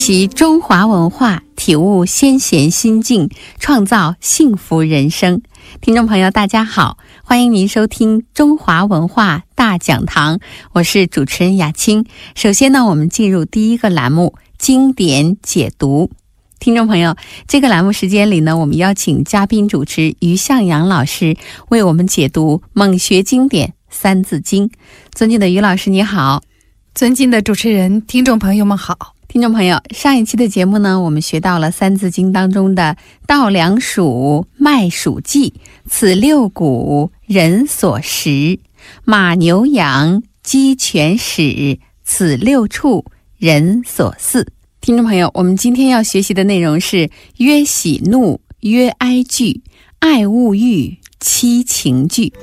习中华文化，体悟先贤心境，创造幸福人生。听众朋友大家好，欢迎您收听中华文化大讲堂，我是主持人雅青。首先呢，我们进入第一个栏目，经典解读。听众朋友，这个栏目时间里呢，我们邀请嘉宾主持于向阳老师为我们解读猛学经典三字经。尊敬的于老师你好。 尊敬的主持人，听众朋友们好。 听众朋友，上一期的节目呢，我们学到了三字经当中的稻粱黍，麦黍稷，此六谷，人所食；马牛羊，鸡犬豕，此六畜，人所饲。听众朋友，我们今天要学习的内容是曰喜怒，曰哀惧，爱恶欲，七情具。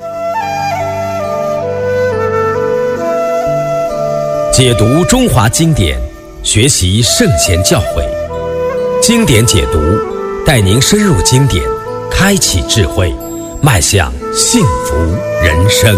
解读中华经典，学习圣贤教诲，经典解读带您深入经典，开启智慧，迈向幸福人生。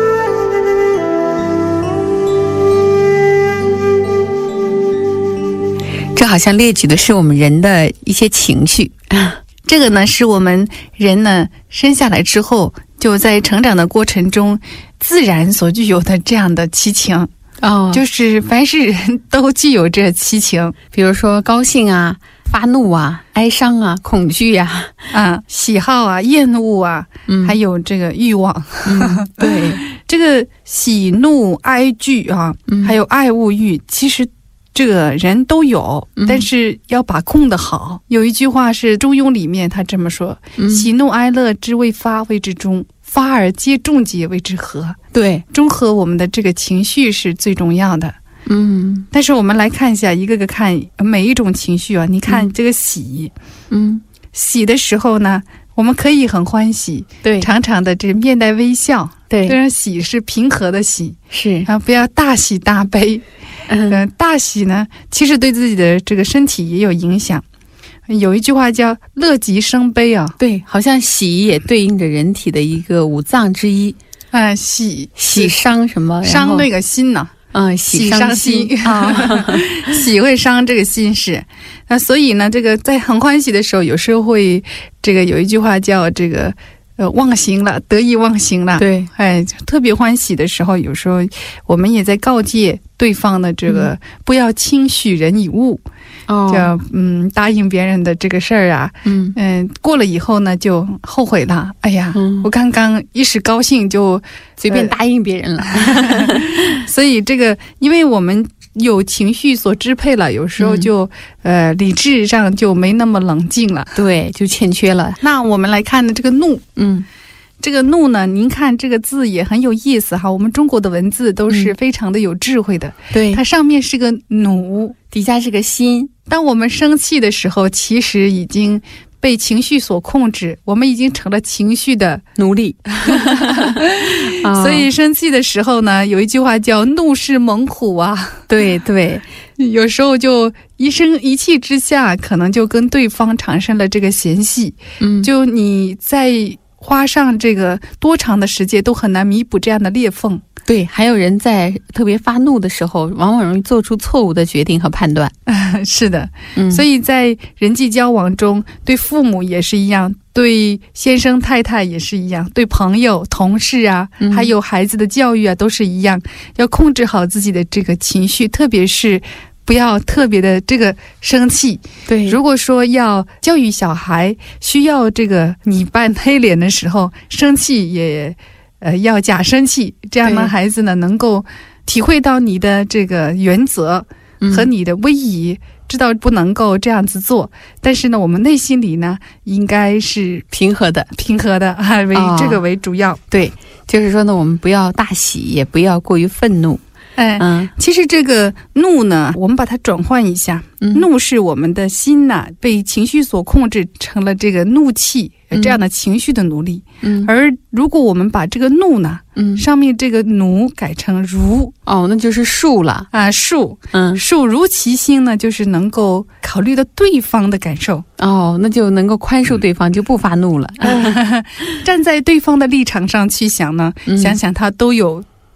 这好像列举的是我们人的一些情绪。 这个呢，是我们人呢生下来之后，就在成长的过程中自然所具有的这样的七情。就是凡是人都具有这七情， 比如说高兴啊、发怒啊、哀伤啊、恐惧啊、 喜好啊、厌恶啊，还有这个欲望。 对， 这个喜怒哀惧啊，还有爱恶欲，其实这个人都有，但是要把控得好。有一句话是《中庸》里面他这么说：喜怒哀乐之未发，谓之中；发而皆中节，谓之和。对，中和我们的这个情绪是最重要的。但是我们来看一下，一个个看每一种情绪啊。你看这个喜，喜的时候呢，我们可以很欢喜，对，常常的这面带微笑，对，这种喜是平和的喜，是啊，不要大喜大悲。大喜呢，其实对自己的这个身体也有影响。有一句话叫乐极生悲啊， 对，好像喜也对应着人体的一个五脏之一。喜伤什么？ 伤那个心呢？喜伤心喜会伤这个心事。所以呢，这个在很欢喜的时候，有时候会这个有一句话叫这个忘形了，得意忘形了。对，特别欢喜的时候，有时候我们也在告诫对方的这个不要轻许人以物。叫答应别人的这个事儿啊，过了以后呢就后悔了。哎呀，我刚刚一时高兴就随便答应别人了。 所以这个，因为我们有情绪所支配了，有时候就理智上就没那么冷静了， 对，就欠缺了。 那我们来看呢，这个怒，这个怒呢，您看这个字也很有意思哈。我们中国的文字都是非常的有智慧的。对，它上面是个弩，底下是个心。当我们生气的时候，其实已经被情绪所控制，我们已经成了情绪的奴隶。所以生气的时候呢，有一句话叫怒是猛虎啊。对对，有时候就一生一气之下，可能就跟对方产生了这个嫌隙。就你在花上这个多长的时间都很难弥补这样的裂缝。 对，还有人在特别发怒的时候，往往容易做出错误的决定和判断。 是的，所以在人际交往中，对父母也是一样，对先生太太也是一样，对朋友、同事啊，还有孩子的教育啊，都是一样，要控制好自己的这个情绪，特别是不要特别的这个生气。对，如果说要教育小孩，需要这个你扮黑脸的时候，生气也要假生气，这样呢，孩子呢能够体会到你的这个原则和你的威仪，知道不能够这样子做。但是呢，我们内心里呢，应该是平和的，为这个为主要。对， 就是说呢，我们不要大喜，也不要过于愤怒。 其实这个怒呢，我们把它转换一下，怒是我们的心呐，被情绪所控制，成了这个怒气这样的情绪的奴隶。而如果我们把这个怒呢，上面这个奴改成如， 那就是恕了啊，恕如其心呢，就是能够考虑到对方的感受。 那就能够宽恕对方，就不发怒了。 站在对方的立场上去想呢，想想他都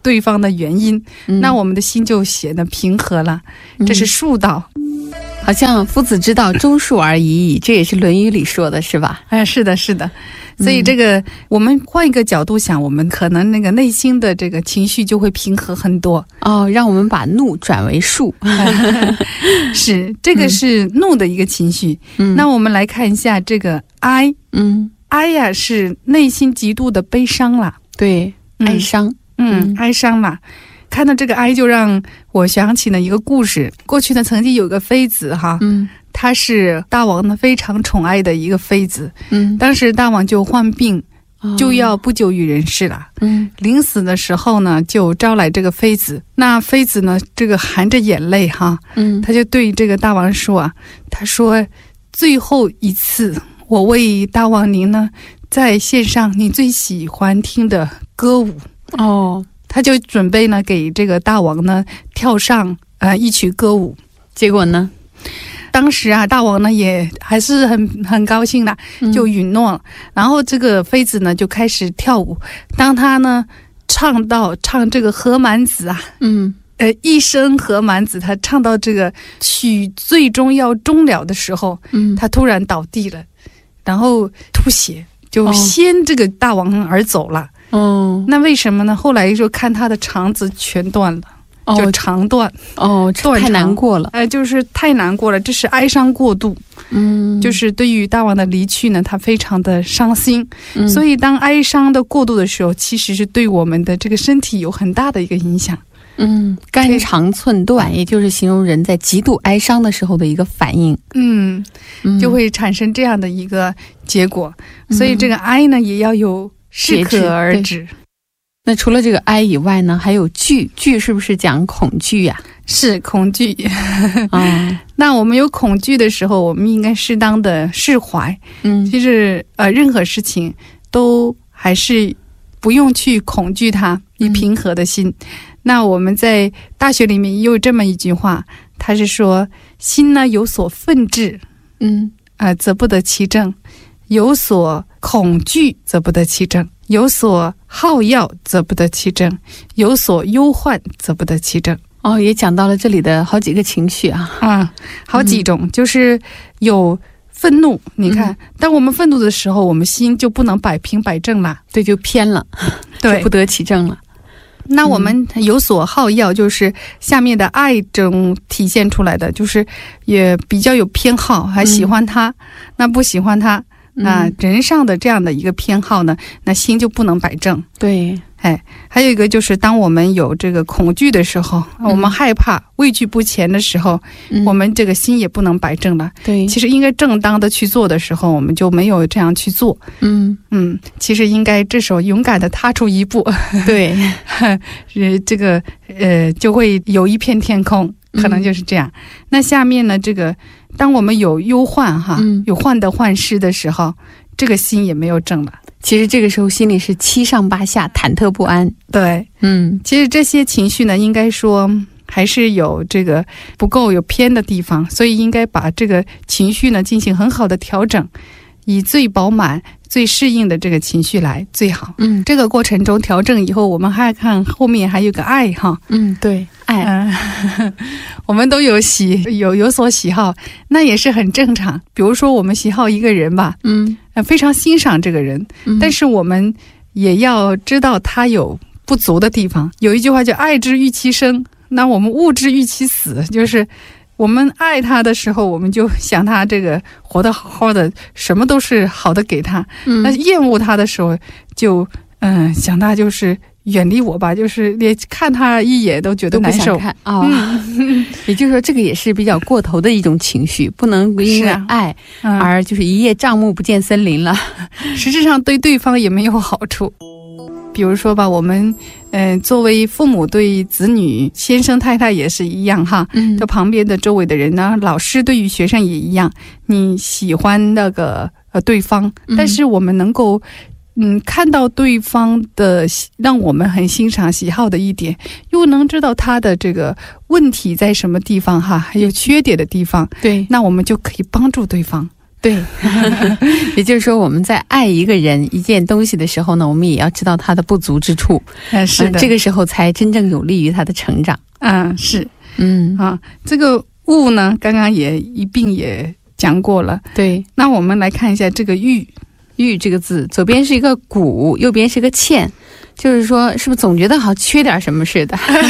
对方的原因，那我们的心就显得平和了，这是术道。 好像夫子之道忠恕而已矣，这也是《论语》里说的，是吧？ 是的，是的。所以这个我们换一个角度想，我们可能那个内心的这个情绪就会平和很多。 让我们把怒转为恕。 是，这个是怒的一个情绪。那我们来看一下这个哀。哀呀，是内心极度的悲伤了。 对，哀伤。 哀伤了。看到这个哀，就让我想起了一个故事。过去呢，曾经有个妃子哈，她是大王呢非常宠爱的一个妃子。当时大王就患病，就要不久于人世了。临死的时候呢，就招来这个妃子。那妃子呢，这个含着眼泪哈，他就对这个大王说啊，他说最后一次，我为大王您呢，再献上你最喜欢听的歌舞。他就准备呢给这个大王呢跳上一曲歌舞。 结果呢， 当时啊大王呢也还是很高兴的，就允诺了。然后这个妃子呢就开始跳舞。当他呢唱这个何满子啊，一声何满子，他唱到这个曲最终要终了的时候，他突然倒地了，然后吐血，就先这个大王而走了。那为什么呢？后来就看他的肠子全断了，就肠断。 太难过了。 就是太难过了，这是哀伤过度。就是对于大王的离去呢，他非常的伤心。所以当哀伤的过度的时候，其实是对我们的这个身体有很大的一个影响。 肝肠寸断，也就是形容人在极度哀伤的时候的一个反应。 就会产生这样的一个结果。所以这个哀呢，也要有适可而止。 那除了这个哀以外呢，还有惧。惧是不是讲恐惧呀？ 是恐惧。那我们有恐惧的时候，我们应该适当的释怀。其实任何事情都还是不用去恐惧它，以平和的心。那我们在大学里面也有这么一句话，它是说心呢有所愤志，则不得其正；有所恐惧，则不得其正；有所好乐，则不得其正；有所忧患，则不得其正。 也讲到了这里的好几个情绪啊。 好几种，就是有愤怒。你看，当我们愤怒的时候，我们心就不能摆平摆正了， 对，就偏了， 对， 就不得其正了。 那我们有所好乐，就是下面的爱中体现出来的，就是也比较有偏好，还喜欢他，那不喜欢他，那人上的这样的一个偏好呢，那心就不能摆正。 对。 还有一个就是当我们有这个恐惧的时候，我们害怕畏惧不前的时候，我们这个心也不能摆正了。 对， 其实应该正当的去做的时候，我们就没有这样去做。其实应该这时候勇敢的踏出一步。对。这个就会有一片天空，可能就是这样。那下面呢，这个当我们有忧患有患得患失的时候，这个心也没有正了。 其实这个时候心里是七上八下，忐忑不安。 对，其实这些情绪呢，应该说还是有这个不够有偏的地方，所以应该把这个情绪呢进行很好的调整，以最饱满、最适应的这个情绪来最好。这个过程中调整以后，我们还看后面还有个爱哈。 对，爱。 我们都有有所喜好，那也是很正常。比如说我们喜好一个人吧，非常欣赏这个人，但是我们也要知道他有不足的地方。有一句话叫爱之欲其生，那我们恶之欲其死，就是我们爱他的时候，我们就想他这个活得好好的，什么都是好的给他。那厌恶他的时候，就想他就是远离我吧，就是连看他一眼都觉得难受。 也就是说，这个也是比较过头的一种情绪，不能因为爱而就是一叶障目不见森林了。 实质上对对方也没有好处。比如说吧，我们作为父母对子女、先生太太也是一样哈，就旁边的周围的人呢，老师对于学生也一样。你喜欢那个对方，但是我们能够看到对方的让我们很欣赏喜好的一点，又能知道他的这个问题在什么地方哈，还有缺点的地方，对，那我们就可以帮助对方。 对，也就是说我们在爱一个人一件东西的时候呢，我们也要知道他的不足之处， 是的， 这个时候才真正有利于他的成长。 是，这个物呢，刚刚也一并也讲过了。 对， 那我们来看一下这个玉。 玉这个字，左边是一个古，右边是个欠，就是说是不是总觉得好像缺点什么似的？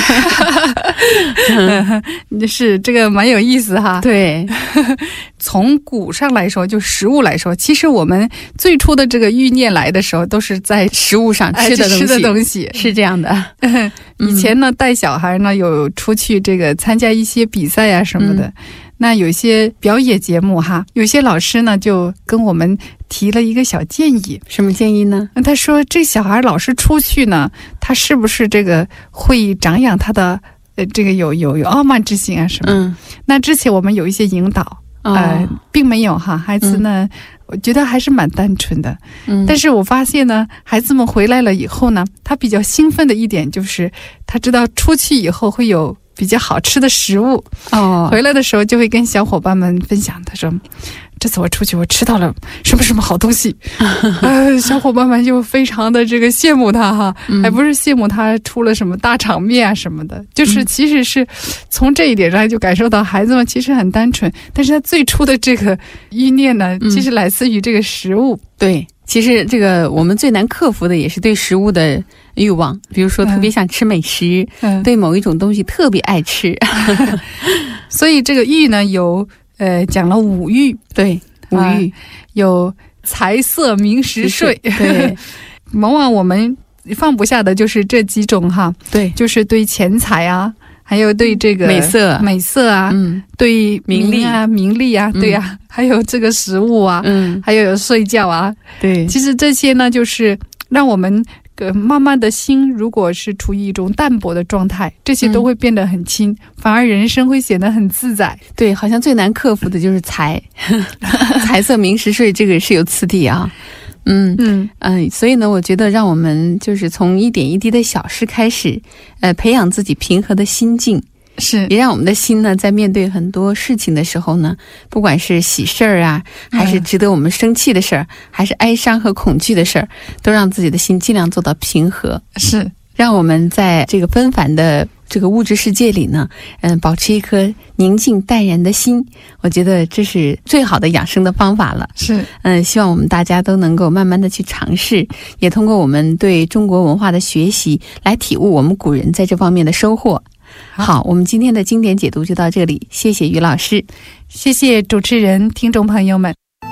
是，这个蛮有意思哈。 对， 从古上来说，就食物来说，其实我们最初的这个欲念来的时候，都是在食物上吃的东西，是这样的。 以前呢，带小孩呢，有出去这个参加一些比赛啊什么的。那有些表演节目哈，有些老师呢就跟我们提了一个小建议。 什么建议呢？ 他说这小孩老是出去呢，他是不是这个会长养他的这个有傲慢之心啊什么？那之前我们有一些引导，并没有哈，孩子呢，我觉得还是蛮单纯的。但是我发现呢，孩子们回来了以后呢，他比较兴奋的一点就是他知道出去以后会有比较好吃的食物，回来的时候就会跟小伙伴们分享。他说这次我出去我吃到了什么什么好东西，小伙伴们就非常的这个羡慕他哈，还不是羡慕他出了什么大场面啊什么的，就是其实是从这一点上就感受到孩子们其实很单纯，但是他最初的这个欲念呢，其实来自于这个食物。 对，其实这个我们最难克服的也是对食物的欲望，比如说特别想吃美食，对某一种东西特别爱吃。 所以这个欲呢，有讲了五欲。 对，五欲有财色名食睡。 对， 往往我们放不下的就是这几种哈。对，就是对钱财啊，还有对这个美色啊，对名利啊，对啊，还有这个食物啊，还有睡觉啊。对，其实这些呢，就是让我们慢慢的心如果是处于一种淡泊的状态，这些都会变得很轻，反而人生会显得很自在。 对，好像最难克服的就是财色名食睡，这个是有次第啊。所以呢，我觉得让我们就是从一点一滴的小事开始，培养自己平和的心境，是也让我们的心呢，在面对很多事情的时候呢，不管是喜事儿啊，还是值得我们生气的事儿，还是哀伤和恐惧的事儿，都让自己的心尽量做到平和，是让我们在这个纷繁的这个物质世界里呢，保持一颗宁静淡然的心，我觉得这是最好的养生的方法了。是，希望我们大家都能够慢慢的去尝试，也通过我们对中国文化的学习，来体悟我们古人在这方面的收获。好，我们今天的经典解读就到这里，谢谢于老师， 谢谢主持人，听众朋友们。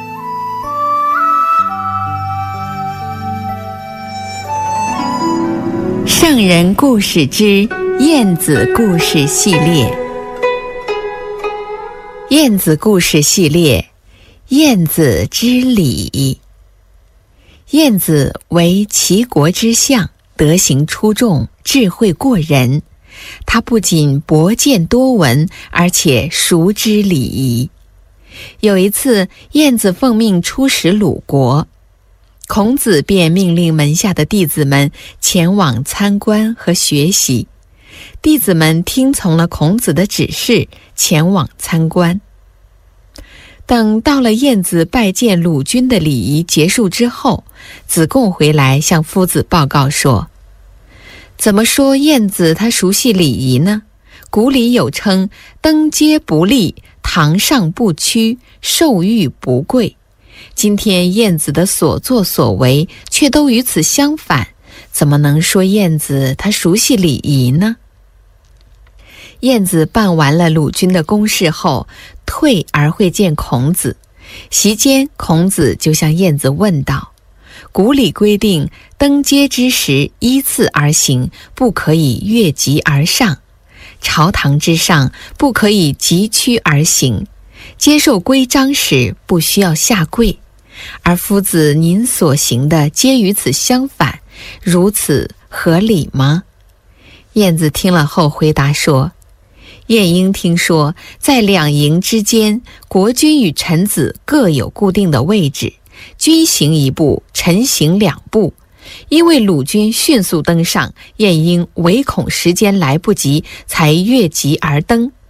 圣人故事之晏子故事系列，晏子故事系列，晏子之礼。晏子为齐国之相，德行出众，智慧过人。他不仅博见多闻，而且熟知礼仪。有一次，晏子奉命出使鲁国，孔子便命令门下的弟子们前往参观和学习。弟子们听从了孔子的指示，前往参观。等到了晏子拜见鲁君的礼仪结束之后，子贡回来向夫子报告说，怎么说晏子他熟悉礼仪呢？古里有称，登阶不立，堂上不屈，受玉不跪。今天晏子的所作所为却都与此相反，怎么能说晏子他熟悉礼仪呢？晏子办完了鲁君的公事后，退而会见孔子。席间，孔子就向晏子问道，古礼规定，登阶之时依次而行，不可以越级而上；朝堂之上，不可以急趋而行；接受规章时，不需要下跪。而夫子您所行的皆与此相反，如此合理吗？晏子听了后回答说，晏婴听说，在两营之间，国君与臣子各有固定的位置，君行一步，臣行两步。因为鲁君迅速登上，晏婴唯恐时间来不及，才越级而登。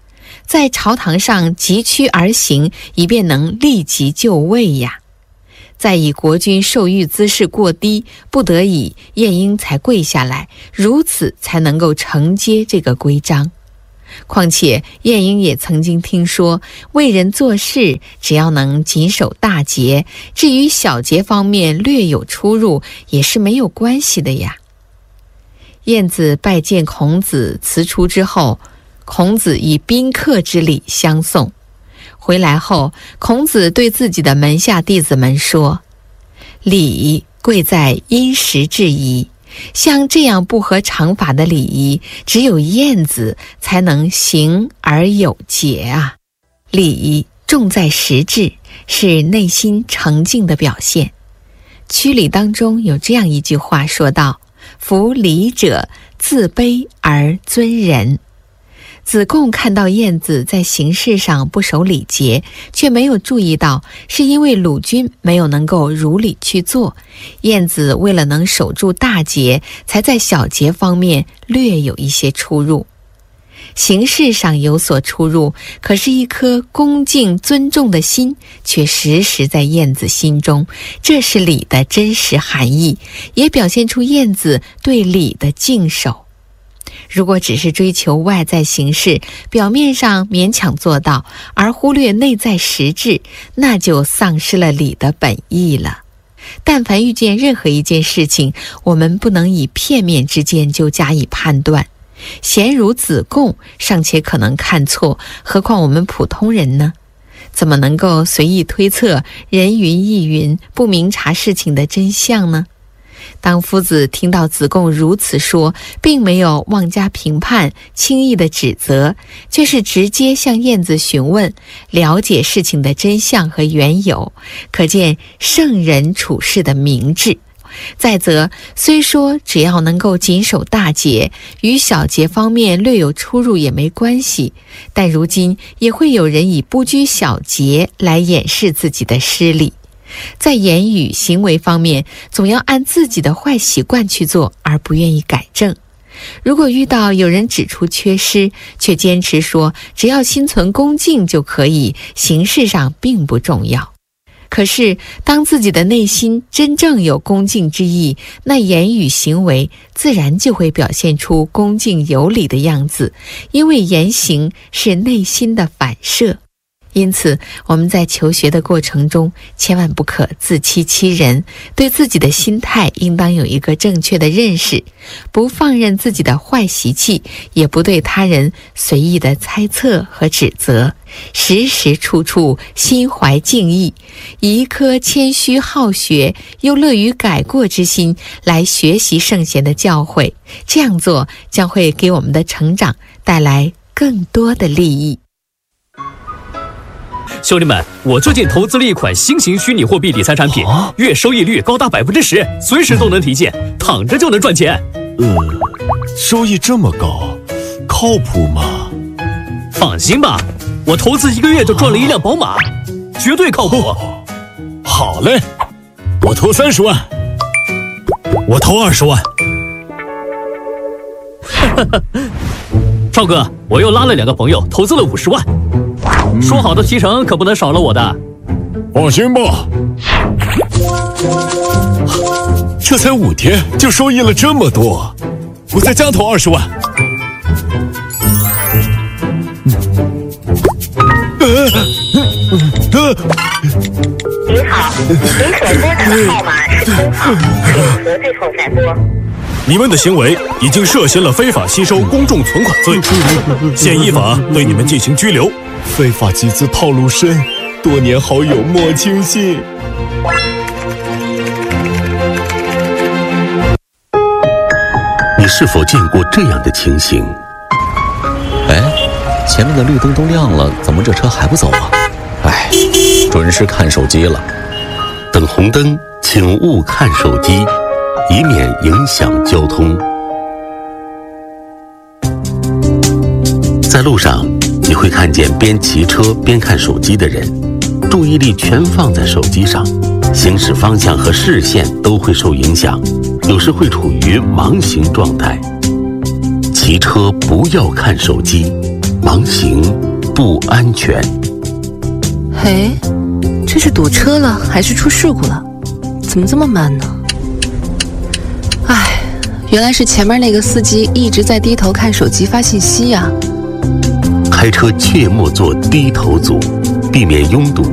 在朝堂上急趋而行，以便能立即就位呀。再以国君受御姿势过低，不得已晏婴才跪下来，如此才能够承接这个规章。况且晏婴也曾经听说，为人做事只要能谨守大节，至于小节方面略有出入也是没有关系的呀。晏子拜见孔子辞出之后，孔子以宾客之礼相送。回来后，孔子对自己的门下弟子们说：礼贵在因时制宜，像这样不合常法的礼仪，只有晏子才能行而有节啊。礼重在实质，是内心澄净的表现。曲礼当中有这样一句话说道：夫礼者，自卑而尊人。子贡看到晏子在形式上不守礼节，却没有注意到是因为鲁君没有能够如理去做，晏子为了能守住大节，才在小节方面略有一些出入。形式上有所出入，可是一颗恭敬尊重的心却时时在晏子心中，这是礼的真实含义，也表现出晏子对礼的敬守。如果只是追求外在形式，表面上勉强做到，而忽略内在实质，那就丧失了礼的本意了。但凡遇见任何一件事情，我们不能以片面之见就加以判断。贤如子贡尚且可能看错，何况我们普通人呢？怎么能够随意推测人云亦云，不明察事情的真相呢？当夫子听到子贡如此说，并没有妄加评判，轻易的指责，却是直接向晏子询问，了解事情的真相和缘由，可见圣人处事的明智。再则，虽说只要能够谨守大节，与小节方面略有出入也没关系，但如今也会有人以不拘小节来掩饰自己的失礼。在言语行为方面，总要按自己的坏习惯去做，而不愿意改正。如果遇到有人指出缺失，却坚持说只要心存恭敬就可以，形式上并不重要。可是当自己的内心真正有恭敬之意，那言语行为自然就会表现出恭敬有礼的样子，因为言行是内心的反射。因此我们在求学的过程中，千万不可自欺欺人，对自己的心态应当有一个正确的认识，不放任自己的坏习气，也不对他人随意的猜测和指责，时时处处心怀敬意，以一颗谦虚好学又乐于改过之心来学习圣贤的教诲，这样做将会给我们的成长带来更多的利益。 兄弟们，我最近投资了一款新型虚拟货币理财产品，月收益率高达10%，随时都能提现，躺着就能赚钱。 收益这么高，靠谱吗？ 放心吧，我投资1个月就赚了一辆宝马，绝对靠谱。 好嘞，我投30万，我投20万。 赵哥，我又拉了2个朋友，投资了50万。说好的提成可不能少了我的。 放心吧，这才5天就收益了这么多，我再加投20万。 您好，您所拨打的号码是空号，请核对后再拨。 你们的行为已经涉嫌了非法吸收公众存款罪，现依法对你们进行拘留。非法集资套路深，多年好友莫轻信。 你是否见过这样的情形？ 哎，前面的绿灯都亮了，怎么这车还不走啊？哎，准是看手机了。 等红灯，请勿看手机，以免影响交通。在路上，你会看见边骑车边看手机的人，注意力全放在手机上，行驶方向和视线都会受影响，有时会处于盲行状态。骑车不要看手机，盲行不安全。 嘿，这是堵车了还是出事故了？怎么这么慢呢？唉，原来是前面那个司机一直在低头看手机发信息呀。 开车切莫做低头族，避免拥堵